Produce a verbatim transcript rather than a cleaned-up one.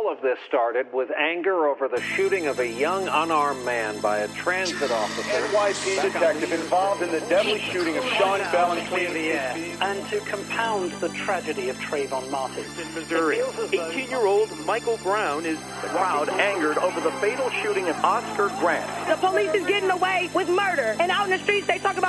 All of this started with anger over the shooting of a young unarmed man by a transit officer. N Y P detective involved in the deadly shooting of Sean Bell in Cleveland. And to compound the tragedy of Trayvon Martin. In Missouri, eighteen-year-old Michael Brown is the crowd angered over the fatal shooting of Oscar Grant. The police is getting away with murder, and out in the streets they talk about